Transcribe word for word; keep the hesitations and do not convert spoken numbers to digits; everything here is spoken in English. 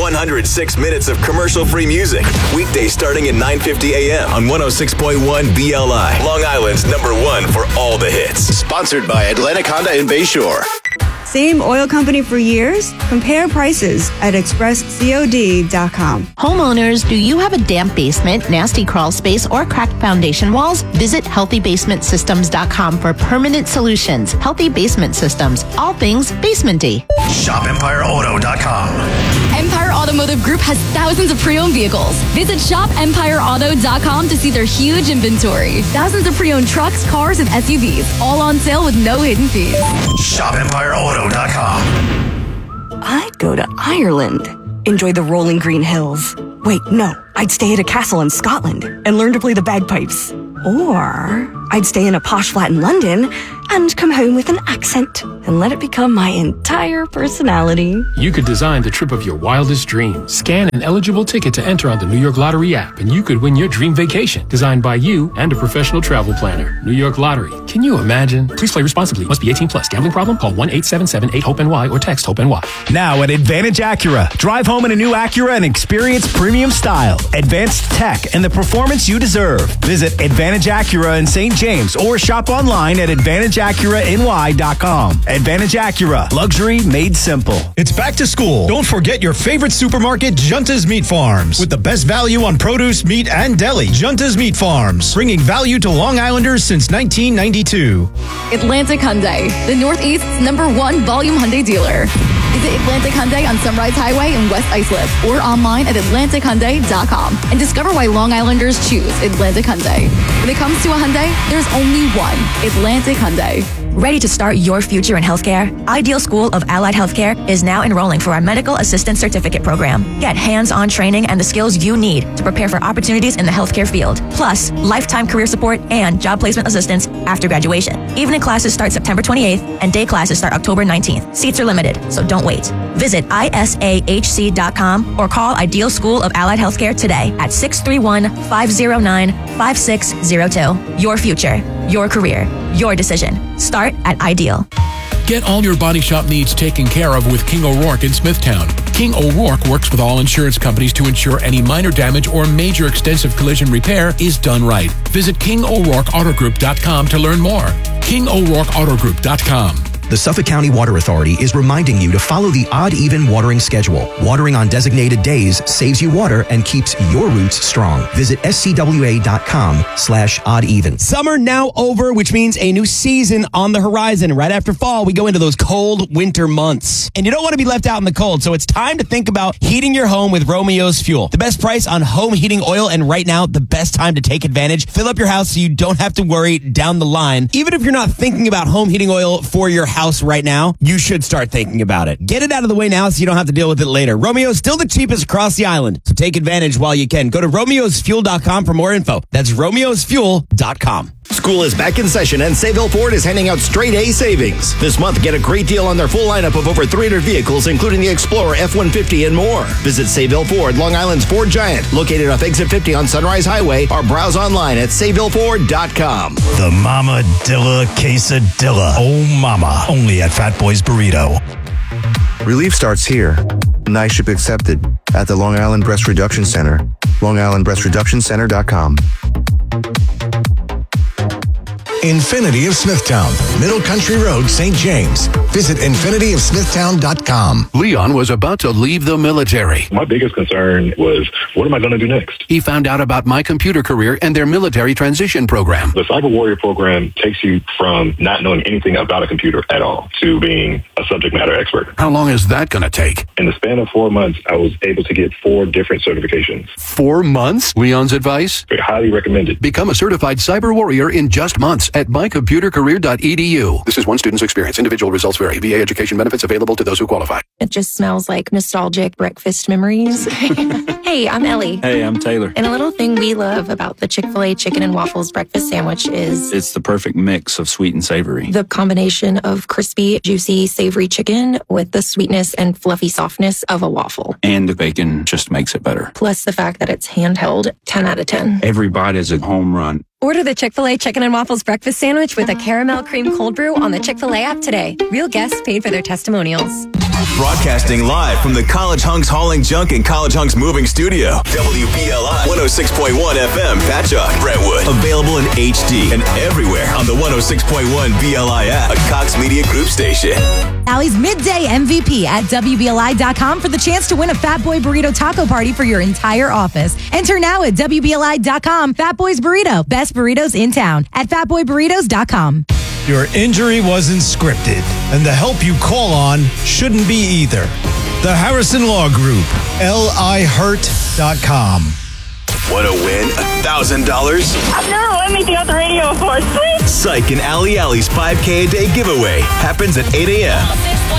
one hundred six minutes of commercial-free music. Weekdays starting at nine fifty a.m. on one oh six point one B L I. Long Island's number one for all the hits. Sponsored by Atlantic Honda in Bayshore. Same oil company for years? Compare prices at express cod dot com. Homeowners, do you have a damp basement, nasty crawl space, or cracked foundation walls? Visit healthy basement systems dot com for permanent solutions. Healthy Basement Systems, all things basement-y. shop empire auto dot com. Empire Automotive Group has thousands of pre-owned vehicles. Visit shop empire auto dot com to see their huge inventory. Thousands of pre-owned trucks, cars, and S U Vs, all on sale with no hidden fees. shop empire auto dot com. I'd go to Ireland. Enjoy the rolling green hills. Wait, no. I'd stay at a castle in Scotland and learn to play the bagpipes. Or I'd stay in a posh flat in London and come home with an accent and let it become my entire personality. You could design the trip of your wildest dreams. Scan an eligible ticket to enter on the New York Lottery app, and you could win your dream vacation, designed by you and a professional travel planner. New York Lottery. Can you imagine? Please play responsibly. Must be eighteen plus. Gambling problem? Call one eight seven seven eight hope N Y or text HOPE-NY. Now at Advantage Acura. Drive home in a new Acura and experience premium style, advanced tech, and the performance you deserve. Visit Advantage Acura in Saint James or shop online at advantage acura n y dot com. Advantage Acura. Luxury made simple. It's back to school. Don't forget your favorite supermarket, Junta's Meat Farms. With the best value on produce, meat, and deli. Junta's Meat Farms. Bringing value to Long Islanders since nineteen ninety-two. Atlantic Hyundai, the Northeast's number one volume Hyundai dealer. Visit Atlantic Hyundai on Sunrise Highway in West Islip or online at atlantic hyundai dot com and discover why Long Islanders choose Atlantic Hyundai. When it comes to a Hyundai, there's only one. Atlantic Hyundai. Ready to start your future in healthcare? Ideal School of Allied Healthcare is now enrolling for our Medical Assistant Certificate program. Get hands-on training and the skills you need to prepare for opportunities in the healthcare field, plus lifetime career support and job placement assistance after graduation. Evening classes start September twenty-eighth and day classes start October nineteenth. Seats are limited, so don't wait. Visit I S A H C dot com or call Ideal School of Allied Healthcare today at six three one, five zero nine, five six zero two. Your future, your career, your decision. Start at Ideal. Get all your body shop needs taken care of with King O'Rourke in Smithtown. King O'Rourke works with all insurance companies to ensure any minor damage or major extensive collision repair is done right. Visit king o'rourke auto group dot com to learn more. king o'rourke auto group dot com. The Suffolk County Water Authority is reminding you to follow the odd-even watering schedule. Watering on designated days saves you water and keeps your roots strong. Visit S C W A dot com slash odd even. Summer now over, which means a new season on the horizon. Right after fall, we go into those cold winter months. And you don't want to be left out in the cold, so it's time to think about heating your home with Romeo's Fuel. The best price on home heating oil, and right now, the best time to take advantage. Fill up your house so you don't have to worry down the line. Even if you're not thinking about home heating oil for your house right now, you should start thinking about it. Get it out of the way now so you don't have to deal with it later. Romeo's still the cheapest across the island, so take advantage while you can. Go to romeos fuel dot com for more info. That's romeos fuel dot com. School is back in session and Sayville Ford is handing out straight A savings. This month, get a great deal on their full lineup of over three hundred vehicles, including the Explorer, F one fifty, and more. Visit Sayville Ford, Long Island's Ford Giant, located off Exit fifty on Sunrise Highway, or browse online at sayville ford dot com. The Mama Dilla Quesadilla. Oh, mama. Only at Fat Boy's Burrito. Relief starts here. Night ship accepted at the Long Island Breast Reduction Center. long island breast reduction center dot com. Infinity of Smithtown, Middle Country Road, Saint James. Visit infinity of smithtown dot com. Leon was about to leave the military. My biggest concern was, what am I going to do next? He found out about My Computer Career and their military transition program. The Cyber Warrior program takes you from not knowing anything about a computer at all to being a subject matter expert. How long is that going to take? In the span of four months, I was able to get four different certifications. Four months? Leon's advice? Very highly recommended. Become a certified Cyber Warrior in just months at my computer career dot e d u. This is one student's experience. Individual results vary. V A education benefits available to those who qualify. It just smells like nostalgic breakfast memories. Hey, I'm Ellie. Hey, I'm Taylor. And a little thing we love about the Chick-fil-A chicken and waffles breakfast sandwich is it's the perfect mix of sweet and savory. The combination of crispy, juicy, savory chicken with the sweetness and fluffy softness of a waffle. And the bacon just makes it better. Plus the fact that it's handheld, ten out of ten. Every bite is a home run. Order the Chick-fil-A Chicken and Waffles Breakfast Sandwich with a caramel cream cold brew on the Chick-fil-A app today. Real guests paid for their testimonials. Broadcasting live from the College Hunks Hauling Junk and College Hunks Moving Studio. W B L I one oh six point one F M, Patchogue, Brentwood. Available in H D and everywhere on the one oh six point one B L I app, a Cox Media Group station. Allie's Midday M V P at W B L I dot com for the chance to win a Fat Boy Burrito Taco Party for your entire office. Enter now at W B L I dot com. Fat Boy's Burrito. Best burritos in town at fat boy burritos dot com. Your injury wasn't scripted, and the help you call on shouldn't be either. The Harrison Law Group, L I hurt dot com. Want to win one thousand dollars? I've never let me on the radio before. Sweet. Psych and Allie Allie's five K a day giveaway happens at eight a.m.